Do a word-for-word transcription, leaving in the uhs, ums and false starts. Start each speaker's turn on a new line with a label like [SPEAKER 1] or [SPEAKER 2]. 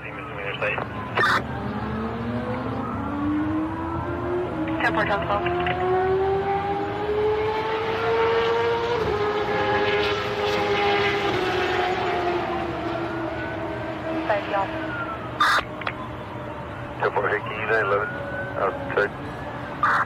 [SPEAKER 1] misdemeanor site.
[SPEAKER 2] ten four twelve. Five y'all.
[SPEAKER 1] ten four, hey, can you nine eleven outside?